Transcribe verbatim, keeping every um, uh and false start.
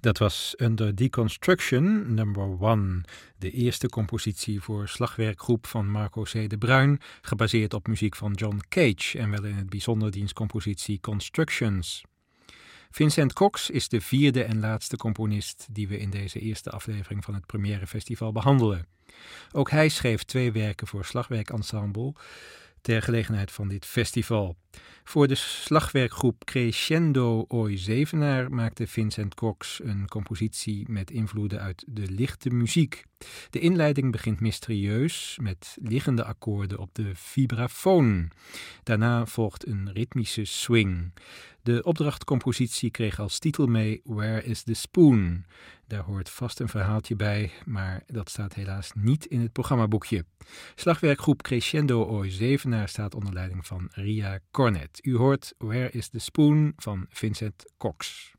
Dat was Under Deconstruction, number one, de eerste compositie voor slagwerkgroep van Marco C. de Bruin, gebaseerd op muziek van John Cage en wel in het bijzonder diens compositie Constructions. Vincent Cox is de vierde en laatste componist die we in deze eerste aflevering van het Première Festival behandelen. Ook hij schreef twee werken voor slagwerkensemble ter gelegenheid van dit festival. Voor de slagwerkgroep Crescendo Ooi Zevenaar maakte Vincent Cox een compositie met invloeden uit de lichte muziek. De inleiding begint mysterieus met liggende akkoorden op de vibrafoon. Daarna volgt een ritmische swing. De opdrachtcompositie kreeg als titel mee Where is the Spoon? Daar hoort vast een verhaaltje bij, maar dat staat helaas niet in het programmaboekje. Slagwerkgroep Crescendo Ooi Zevenaar staat onder leiding van Ria Cornet. U hoort Where is the Spoon van Vincent Cox.